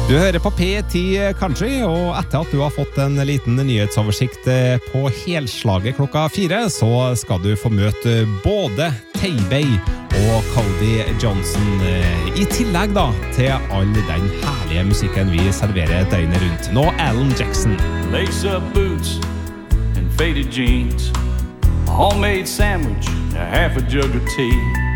Du hører på P10 Country, og etter at du har fått en liten nyhetsoversikt på helslaget klokka 4, så skal du få møte både Tay-Bay og Cody Johnson, i tillegg da til all den herlige musikken vi serverer døgnet rundt. Nå Alan Jackson. Lace-up boots and faded jeans, a homemade sandwich, a half a jug of tea.